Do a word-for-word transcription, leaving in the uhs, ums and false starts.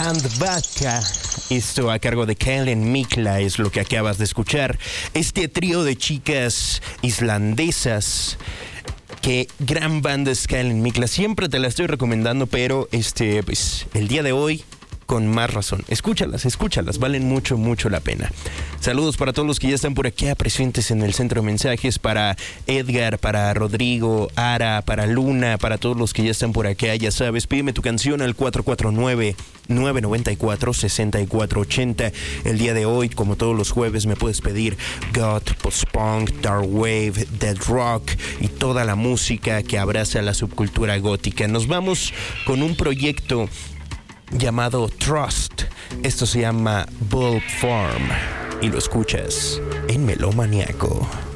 Band Vodka. Esto a cargo de Kellen Mikla es lo que acabas de escuchar. Este trío de chicas islandesas. Qué gran banda es Kellen Mikla. Siempre te la estoy recomendando, pero este, pues, el día de hoy, con más razón. Escúchalas, escúchalas, valen mucho, mucho la pena. Saludos para todos los que ya están por aquí presentes en el centro de mensajes, para Edgar, para Rodrigo, Ara, para Luna, para todos los que ya están por acá, ya sabes, pídeme tu canción al cuatro cuatro nueve, nueve nueve cuatro, seis cuatro ocho cero. El día de hoy, como todos los jueves, me puedes pedir goth, post-punk, dark wave, dead rock y toda la música que abraza la subcultura gótica. Nos vamos con un proyecto llamado Trust. Esto se llama Bulb Farm y lo escuchas en Melómaniaco.